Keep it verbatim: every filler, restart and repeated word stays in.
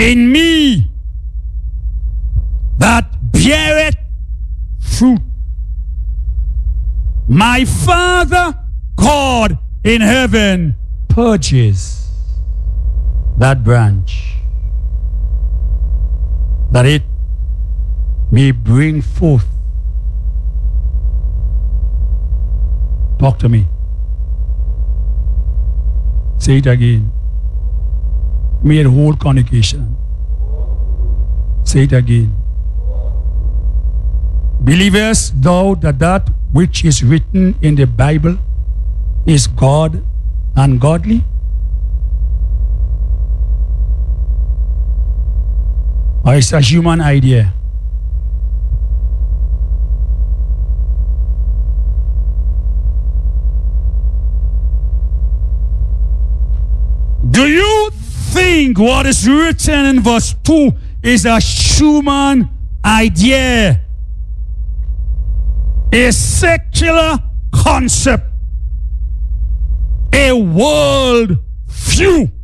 in me that beareth fruit, my Father God in heaven purges that branch, that it may bring forth. Talk to me. Say it again. Me the whole congregation. Say it again. Believest thou that that which is written in the Bible is God and godly? Or it's a human idea? Do you think what is written in verse two is a human idea? A secular concept, a world view?